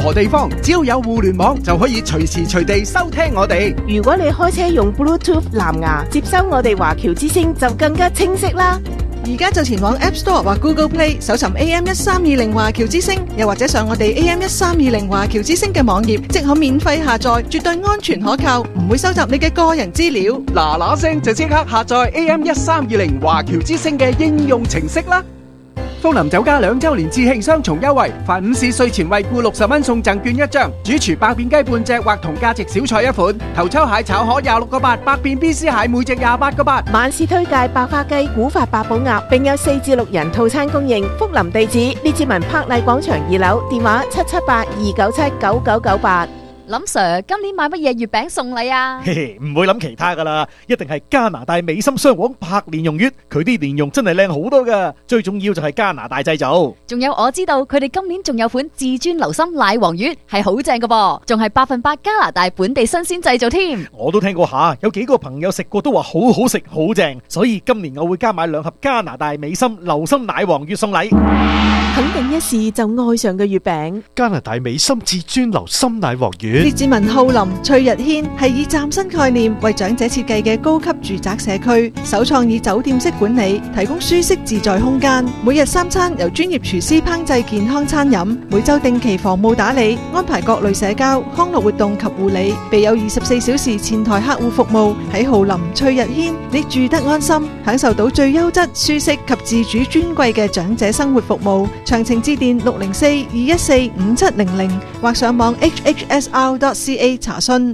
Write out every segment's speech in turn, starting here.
何地方，只要有互聯網就可以隨時隨地收聽我哋。 如果你開車用 Bluetooth 藍牙接收我哋華僑之聲，就更加清晰啦。 而家就前往 App Store 或 Google Play 搜尋 AM1320 華僑之聲，又或者上我哋 AM1320 華僑之聲嘅網頁，即可免費下載，絕對安全可靠，唔會收集你嘅個人資料。 嗱聲就即刻下載 AM1320 華僑之聲嘅應用程式啦！福林酒家2週年致慶雙重優惠，凡午市稅前惠顧60蚊送贈券1張，主廚百變雞半隻或同價值小菜1款，頭抽蟹炒河26個8，百變 BC 蟹每隻28個8。 晚市推介百花雞、古法八寶鴨，並有4至6人套餐供應。福林地址：列治文柏麗廣場2樓，電話778-297-9998。 林 Sir， 今年買乜嘢月餅送禮啊？ 嘿嘿，唔會諗其他噶啦，一定係加拿大美心雙黃柏蓮蓉月，佢啲蓮蓉真係靚好多噶，最重要就係加拿大製造。 仲有我知道佢哋今年仲有款至尊流心奶黃月，係好正噶噃，仲係100%加拿大本地新鮮製造添。 我都聽過下，有幾個朋友食過都話好好食好正，所以今年我會加買2盒加拿大美心流心奶黃月送禮。 肯定一試就愛上嘅月餅， 加拿大美心至尊流心奶黃月。 列治文浩林翠日軒係以嶄新概念為長者設計嘅高級住宅社區，首創以酒店式管理，提供舒適自在空間。每日3餐由專業廚師烹製健康餐飲，每週定期房務打理，安排各類社交康樂活動及護理，備有24小時前台客戶服務。喺浩林翠日軒，你住得安心，享受到最優質、舒適及自主尊貴嘅長者生活服務。詳情致電604-214-5700或上網 hhsr.ca 查詢。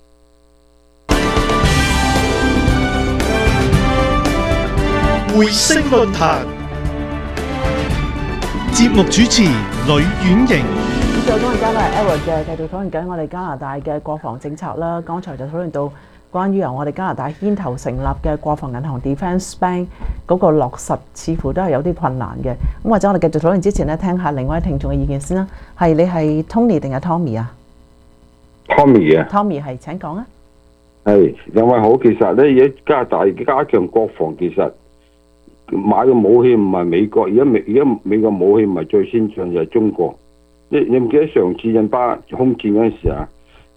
匯聲論壇節目主持呂婉瑩。 再講而家咧 Edward 嘅繼續討論緊我哋加拿大嘅國防政策啦。剛才就討論到關於由我哋加拿大牽頭成立嘅國防銀行 Defence Bank 嗰個落實，似乎都係有啲困難嘅。咁或者我哋繼續討論之前呢，聽下另外聽眾嘅意見先啦。係你係 Tony 定係 Tommy 啊 ？Tommy 啊 ，Tommy 係請講啊。 係兩位好，其實咧而家加拿大加強國防，其實買嘅武器唔係美國，而家美國武器唔係最先進，就係中國。你唔記得上次印巴空戰嗰陣時啊？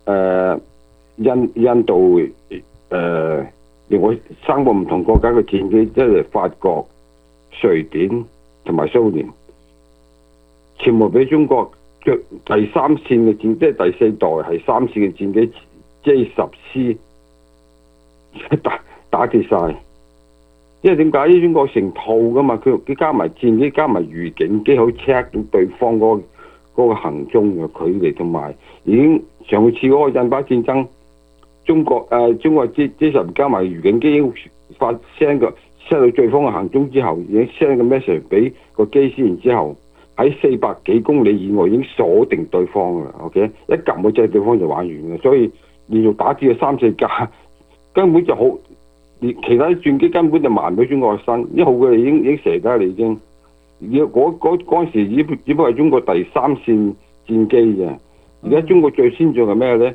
印度另外3個唔同國家嘅戰機，即係法國、瑞典同埋蘇聯，全部俾中國第3線嘅戰，即係第4代係3線嘅戰機 J10C 打跌晒。因為點解？呢中國成套噶嘛，佢加埋戰機加埋預警機，可以 check 到對方嗰個行蹤嘅距離，同埋已經上次嗰個印巴戰爭。中國 J10 加埋預警機已經發 send 到對方嘅行蹤之後，已經 send 個 message 俾個機師，然之後喺400幾公里以外已經鎖定對方啦。OK， 一撳個掣，對方就玩完嘅。所以連續打跌咗3、4架，根本就好，其他啲戰機根本就慢唔到中國嘅身。一號嘅已經射低啦，已經。嗰陣時只不過係中國第3線戰機啫。而家中國最先進係咩咧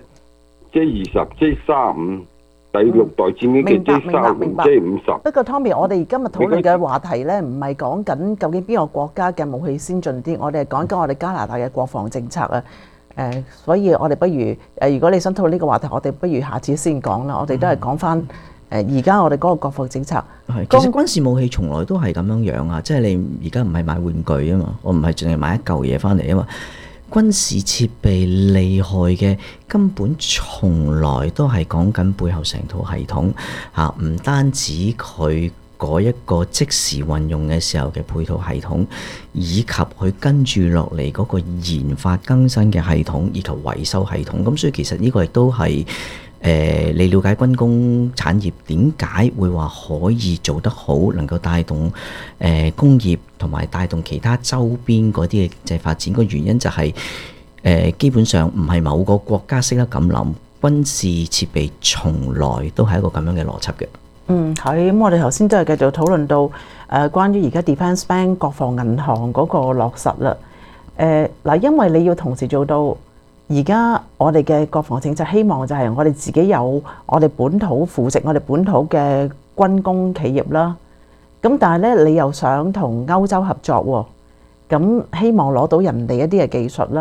？J20、J35、第6代戰機嘅 J35、J50。 不過 Tommy， 我哋今日討論嘅話題咧，唔係講緊究竟邊個國家嘅武器先進啲，我哋係講緊我哋加拿大嘅國防政策啊。所以我哋不如如果你想討論呢個話題，我哋不如下次先講啦。我哋都係講翻而家我哋嗰個國防政策。 其實軍事武器從來都係咁樣樣啊，即係你而家唔係買玩具啊嘛，我唔係淨係買一嚿嘢翻嚟啊嘛。軍事設備厲害嘅根本從來都係講緊背後成套系統嚇，唔單止佢嗰一個即時運用嘅時候嘅配套系統，以及佢跟住落嚟嗰個研發更新嘅系統，以及維修系統。咁所以其實呢個亦都係你了解軍工產業點解會話可以做得好，能夠帶動工業同埋帶動其他周邊嗰啲嘅經濟發展，個原因就係基本上唔係某個國家識得咁諗，軍事設備從來都係一個咁樣嘅邏輯嘅。 係咁，我哋頭先都係繼續討論到關於而家 Defence Bank 國防銀行嗰個落實啦。嗱，因為你要同時做到。而家我哋嘅國防政策希望就係我哋自己有我哋本土扶植我哋本土嘅軍工企業啦。咁但係咧，你又想同歐洲合作喎，咁希望攞到人哋一啲嘅技術啦。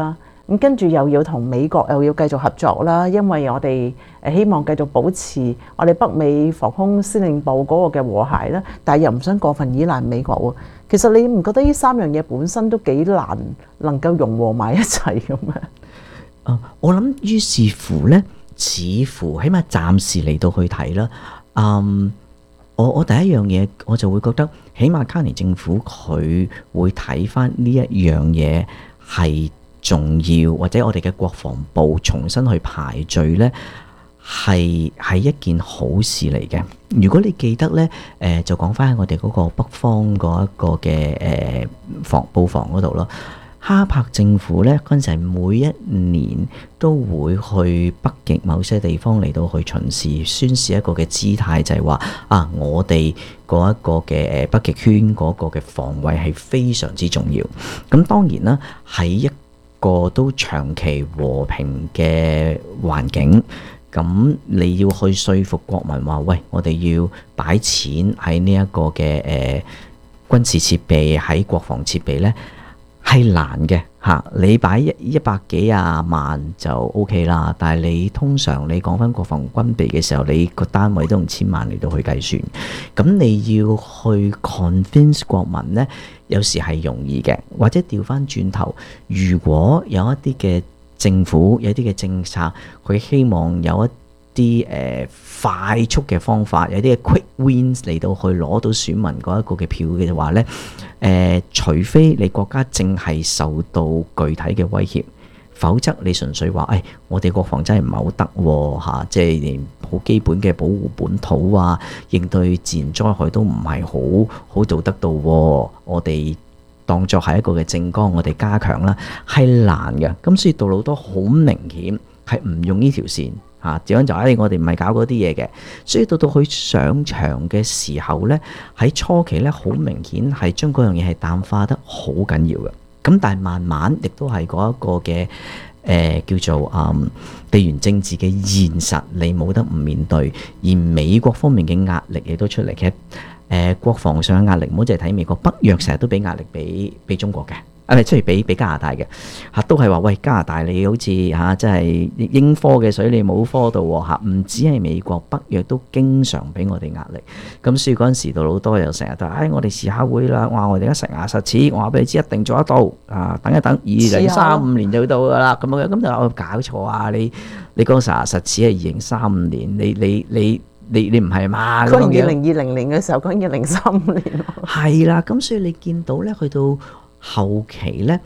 咁跟住又要同美國又要繼續合作啦，因為我哋希望繼續保持我哋北美防空司令部嗰個嘅和諧啦，但係又唔想過分依賴美國喎。其實你唔覺得呢三樣嘢本身都幾難能夠融和埋一齊咁樣？ 我諗於是乎呢，似乎起碼暫時嚟到去睇啦。我第一樣嘢我就會覺得，起碼卡尼政府佢會睇翻呢一樣嘢係重要，或者我哋嘅國防部重新去排序呢，係一件好事嚟嘅。如果你記得呢，就講翻我哋嗰個北方嗰一個嘅布防嗰度咯。哈柏政府呢，嗰陣時每一年都會去北極某些地方嚟到去巡視，宣示一個嘅姿態，就係話我哋嗰一個嘅北極圈嗰個嘅防衛係非常之重要。咁當然啦，喺一個都長期和平嘅環境，咁你要去說服國民話，喂，我哋要擺錢喺呢一個嘅軍事設備，喺國防設備呢，係難嘅嚇。你擺100幾廿萬就 OK 啦，但係你通常你講翻國防軍備嘅時候，你個單位都用千萬嚟到去計算，咁你要去 convince 國民呢，有時係容易嘅。或者調翻轉頭，如果有一啲嘅政府有一啲嘅政策，佢希望有一啲快速嘅方法，有啲嘅 quick wins 嚟到去攞到選民嗰一個嘅票嘅話呢，除非你國家淨係受到具體嘅威脅，否則你純粹話，我哋國防真係唔係好得喎嚇，即係連好基本嘅保護本土啊，應對自然災害都唔係好做得到喎，我哋當作係一個嘅政綱，我哋加強啦，係難嘅。咁所以杜魯多好明顯係唔用呢條線。點樣就我哋唔係搞嗰啲嘢嘅，所以到佢上場嘅時候呢，喺初期呢，好明顯係將嗰樣嘢係淡化得好緊要嘅。咁但係慢慢亦都係嗰一個嘅叫做地緣政治嘅現實，你冇得唔面對。而美國方面嘅壓力亦都出嚟，其實國防上嘅壓力唔好淨係睇美國，北約成日都俾壓力俾中國嘅。出嚟俾加拿大嘅都係話，喂，加拿大你好似即係英科嘅水你冇科到喎，唔止係美國，北約都經常俾我哋壓力。咁所以嗰陣時杜魯多又成日都我哋試下會啦，我哋而家實牙實齒，我話俾你知一定做得到等一等2035年就到噶啦。咁就我搞錯啊！你講實牙實齒係2035年，你唔係嘛？ 講2020年嘅時候，講2035年係啦。咁所以你見到咧，去到後期咧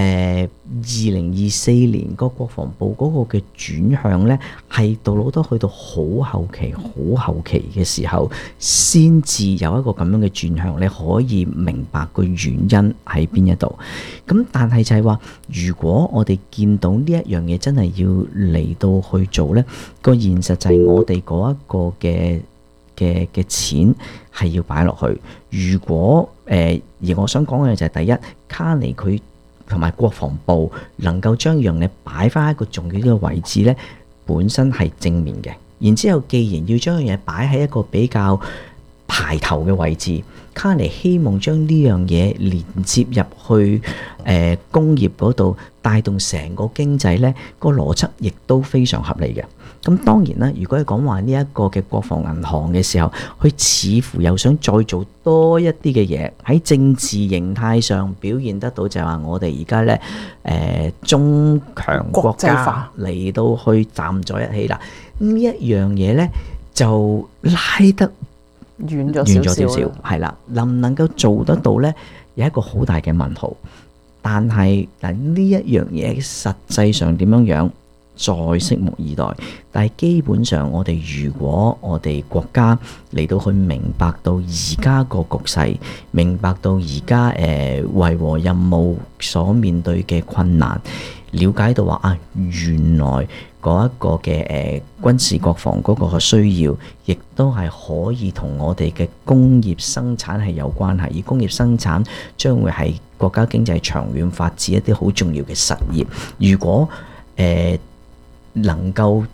，2024年個國防部嗰個嘅轉向咧，係杜魯多去到好後期嘅時候，先至有一個咁樣嘅轉向。你可以明白個原因喺邊一度。咁但係就係話，如果我哋見到呢一樣嘢真係要嚟到去做咧，個現實就係我哋嗰一個嘅錢係要擺落去。如果而我想講嘅就係第一，卡尼佢同埋國防部能夠將樣嘢擺翻一個重要嘅位置呢，本身係正面嘅。然之後，既然要將樣嘢擺喺一個比較排頭嘅位置，卡尼希望將呢樣嘢連接入去工業嗰度，帶動成個經濟呢，個邏輯亦都非常合理嘅。咁當然啦，如果係講話呢一個嘅國防銀行嘅時候，佢似乎又想再做多一啲嘅嘢，喺政治形態上表現得到，就係話我哋而家呢中強國家嚟到去站在一起啦。呢一樣嘢呢，就拉得遠咗少少，係啦，能唔能夠做得到呢？有一個好大嘅問號。但係呢一樣嘢實際上點樣樣？再拭目以待，但係基本上我哋如果我哋國家嚟到去明白到而家個局勢，明白到而家維和任務所面對嘅困難，了解到話原來嗰一個嘅軍事國防嗰個需要，亦都係可以同我哋嘅工業生產係有關係，而工業生產將會係國家經濟長遠發展一啲好重要嘅實業。如果能夠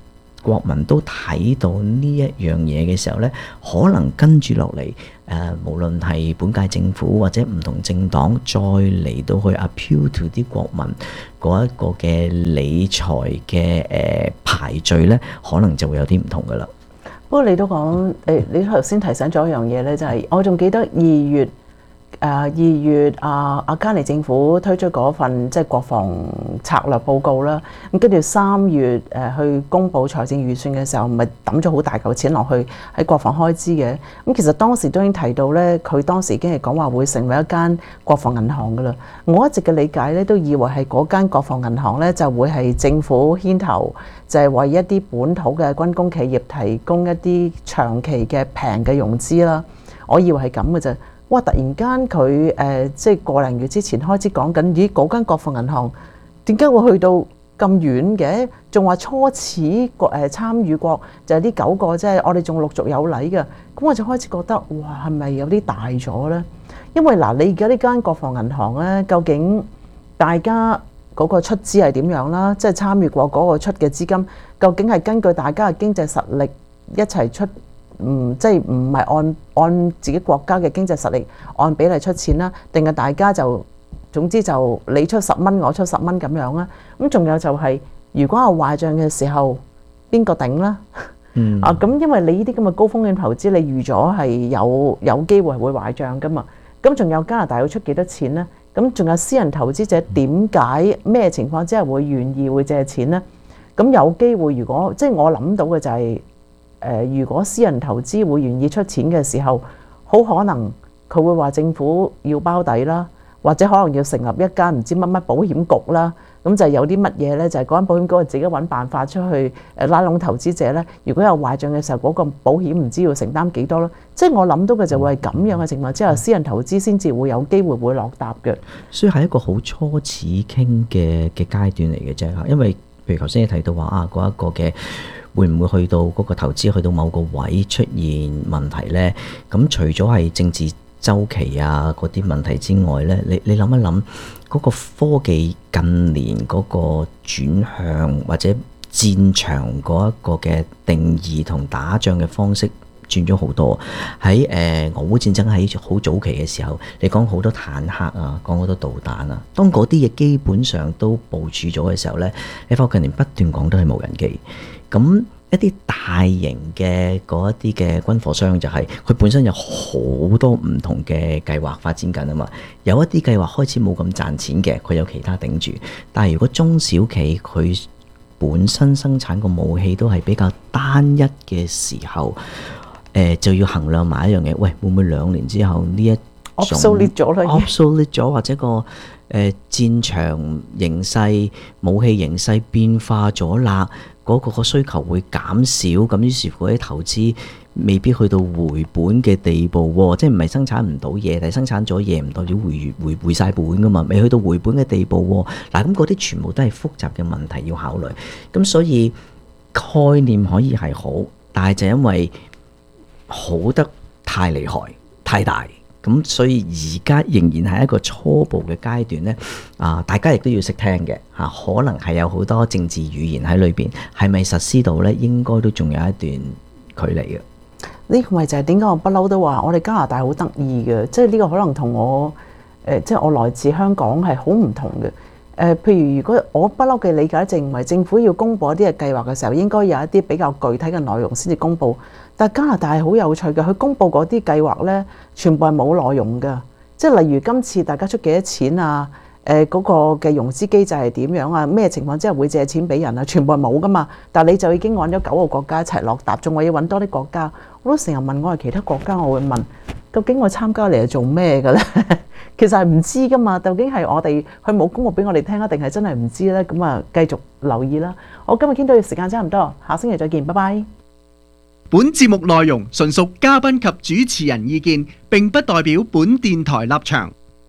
國民都睇到呢一樣嘢嘅時候呢，可能跟住落嚟無論係本屆政府或者唔同政黨，再嚟到去 appeal to 啲國民嗰一個嘅理財嘅排序呢，可能就會有啲唔同噶啦。 不過你都講你頭先提醒咗一樣嘢呢，就係我仲記得二月阿加尼政府推出嗰份即係國防策略報告啦，咁跟住3月去公布財政預算嘅時候，咪抌咗好大嚿錢落去喺國防開支嘅。咁其實當時都已經提到咧，佢當時已經係講話會成為一間國防銀行噶啦。我一直嘅理解咧，都以為係嗰間國防銀行咧就會係政府牽頭，就係為一啲本土嘅軍工企業提供一啲長期嘅平嘅融資啦。我以為係咁嘅啫。哇！突然間佢即係個零月之前開始講緊，咦嗰間國防銀行點解會去到咁遠嘅？仲話初始參與國就係呢9個啫，我哋仲陸續有禮嘅。咁我就開始覺得，哇係咪有啲大咗呢？因為嗱，你而家呢間國防銀行呢，究竟大家嗰個出資係點樣啦？即係參與國嗰個出嘅資金，究竟係根據大家嘅經濟實力一齊出？即係唔係按自己國家嘅經濟實力按比例出錢啦，定係大家就總之就你出10蚊，我出10蚊咁樣啦。咁仲有就係，如果有壞帳嘅時候，邊個頂啦？咁因為你呢啲咁嘅高風險投資，你預咗係有機會係會壞帳噶嘛。咁仲有加拿大要出幾多錢呢？咁仲有私人投資者點解咩情況之下會願意會借錢呢？咁有機會，如果即係我諗到嘅就係。如果私人投資會願意出錢嘅時候，好可能佢會話政府要包底啦，或者可能要成立一間唔知乜乜保險局啦。咁就有啲乜嘢呢？就係嗰間保險局自己揾辦法出去拉攏投資者呢。如果有壞帳嘅時候，嗰個保險唔知要承擔幾多咯。即係我諗到嘅就會係咁樣嘅情況之下，私人投資先至會有機會會落搭嘅。所以係一個好初始傾嘅階段嚟嘅啫。因為譬如頭先你提到話嗰一個嘅。會唔會去到嗰個投資去到某個位出現問題呢？咁除咗係政治週期啊嗰啲問題之外呢，你諗一諗嗰個科技近年嗰個轉向或者戰場嗰一個嘅定義同打仗嘅方式轉咗好多。喺俄烏戰爭喺好早期嘅時候，你講好多坦克啊，講好多導彈啊，當嗰啲嘢基本上都部署咗嘅時候呢，你發覺近年不斷講都係無人機。咁一啲大型嘅嗰一啲嘅軍火商就係佢本身有好多唔同嘅計劃發展緊啊嘛，有一啲計劃開始冇咁賺錢嘅，佢有其他頂住。但係如果中小企佢本身生產個武器都係比較單一嘅時候，就要衡量埋一樣嘢，喂，會唔會2年之後呢一種 obsolete 咗，或者個戰場形勢、武器形勢變化咗啦？嗰個需求會減少，咁於是乎啲投資未必去到回本嘅地步喎，即係唔係生產唔到嘢，但係生產咗嘢唔代表回晒本噶嘛，未去到回本嘅地步喎。嗱，咁嗰啲全部都係複雜嘅問題要考慮，咁所以概念可以係好，但係就因為好得太厲害、太大。咁所以而家仍然係一個初步嘅階段呢，大家亦都要識聽嘅嚇，可能係有好多政治語言喺裏邊，係咪實施到呢？應該都仲有一段距離嘅。呢個咪就係點解我不嬲都話我哋加拿大好得意嘅，即係呢個可能同我即係我來自香港係好唔同嘅。譬如如果我不嬲嘅理解，正係政府要公布一啲嘅計劃嘅時候，應該有一啲比較具體嘅內容先至公布。但加拿大係好有趣嘅，佢公布嗰啲計劃呢，全部係冇內容嘅。即係例如今次大家出幾多錢啊？嗰個嘅融資機制係點樣啊？咩情況之下會借錢俾人啊？全部係冇噶嘛。但係你就已經揾咗9個國家一齊落搭，仲話要揾多啲國家。我都成日問我係其他國家，我會問究竟我參加嚟係做咩嘅呢？其實係唔知噶嘛。究竟係我哋佢冇公佈俾我哋聽啊，定係真係唔知呢？咁啊，繼續留意啦。我今日傾到嘅時間差唔多，下星期再見，拜拜。 本節目內容純屬嘉賓及主持人意見，並不代表本電台立場。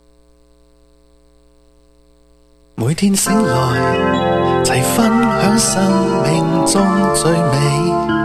每天醒來，齊分享生命中最美。